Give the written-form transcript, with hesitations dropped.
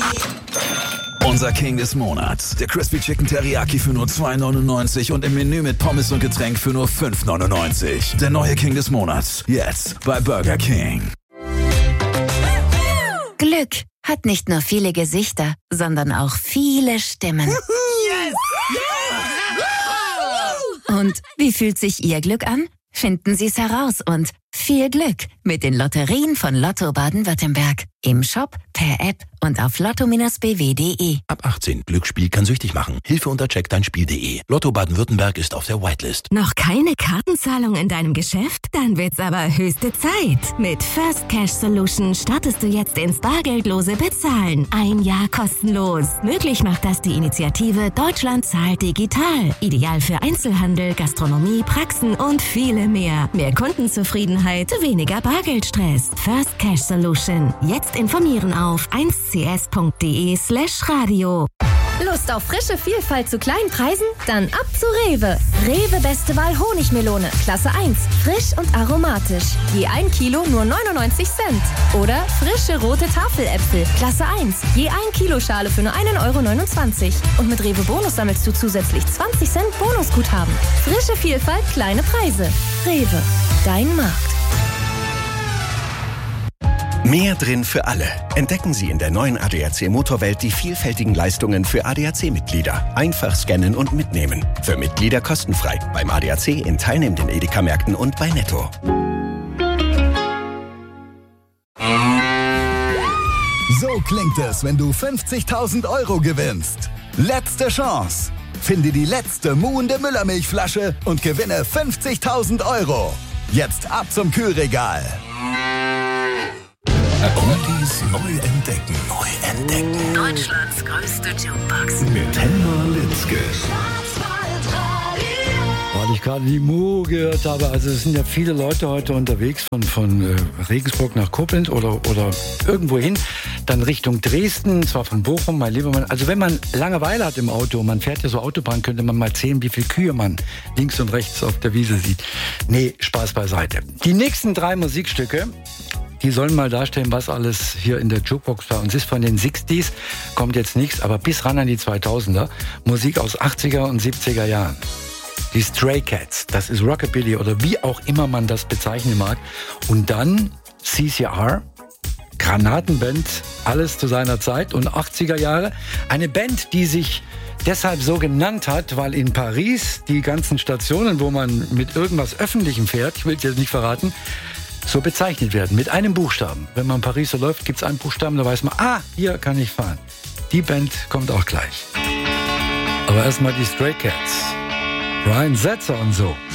Unser King des Monats. Der Crispy Chicken Teriyaki für nur $2,99 und im Menü mit Pommes und Getränk für nur $5,99. Der neue King des Monats. Jetzt bei Burger King. Glück hat nicht nur viele Gesichter, sondern auch viele Stimmen. Yes! Und wie fühlt sich Ihr Glück an? Finden Sie es heraus und viel Glück mit den Lotterien von Lotto Baden-Württemberg. Im Shop, per App und auf lotto-bw.de. Ab 18. Glücksspiel kann süchtig machen. Hilfe unter checkdeinspiel.de. Lotto Baden-Württemberg ist auf der Whitelist. Noch keine Kartenzahlung in deinem Geschäft? Dann wird's aber höchste Zeit. Mit First Cash Solution startest du jetzt ins bargeldlose Bezahlen. 1 Jahr kostenlos. Möglich macht das die Initiative Deutschland zahlt digital. Ideal für Einzelhandel, Gastronomie, Praxen und viele mehr. Mehr Kundenzufriedenheit, weniger Bargeldstress. First Cash Solution. Jetzt informieren auf 1cs.de/radio. Lust auf frische Vielfalt zu kleinen Preisen? Dann ab zu Rewe. Rewe Beste Wahl Honigmelone, Klasse 1, frisch und aromatisch. Je 1 Kilo nur 99 Cent. Oder frische rote Tafeläpfel, Klasse 1, je 1 Kilo Schale für nur 1,29 €. Und mit Rewe Bonus sammelst du zusätzlich 20 Cent Bonusguthaben. Frische Vielfalt, kleine Preise. Rewe, dein Markt. Mehr drin für alle. Entdecken Sie in der neuen ADAC Motorwelt die vielfältigen Leistungen für ADAC-Mitglieder. Einfach scannen und mitnehmen. Für Mitglieder kostenfrei. Beim ADAC in teilnehmenden Edeka-Märkten und bei Netto. So klingt es, wenn du 50.000 € gewinnst. Letzte Chance. Finde die letzte muhende Müllermilchflasche und gewinne 50.000 €. Jetzt ab zum Kühlregal. Oldies neu entdecken. Deutschlands größte Jukebox. Mit Helma Litzke. Weil ich gerade die Mu gehört habe, also es sind ja viele Leute heute unterwegs von Regensburg nach Koblenz oder irgendwo hin, dann Richtung Dresden, zwar von Bochum, mein lieber Mann. Also wenn man Langeweile hat im Auto, man fährt ja so Autobahn, könnte man mal zählen, wie viele Kühe man links und rechts auf der Wiese sieht. Nee, Spaß beiseite. Die nächsten 3 Musikstücke, die sollen mal darstellen, was alles hier in der Jukebox bei uns ist. Von den 60s kommt jetzt nichts, aber bis ran an die 2000er. Musik aus 80er und 70er Jahren. Die Stray Cats, das ist Rockabilly oder wie auch immer man das bezeichnen mag. Und dann CCR, Granatenband, alles zu seiner Zeit und 80er Jahre. Eine Band, die sich deshalb so genannt hat, weil in Paris die ganzen Stationen, wo man mit irgendwas Öffentlichem fährt, ich will es jetzt nicht verraten, so bezeichnet werden, mit einem Buchstaben. Wenn man in Paris so läuft, gibt es einen Buchstaben, da weiß man, hier kann ich fahren. Die Band kommt auch gleich. Aber erstmal die Stray Cats. Brian Setzer und so.